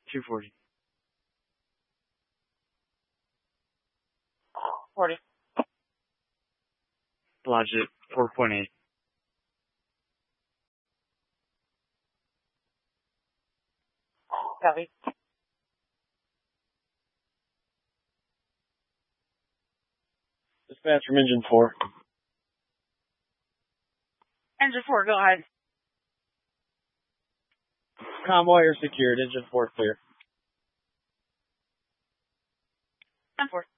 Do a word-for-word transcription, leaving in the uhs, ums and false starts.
two forty. forty. Lodge it, four point eight. Copy. Dispatch from Engine four. Engine four, go ahead. Convoy are secured. Engine four clear. ten four.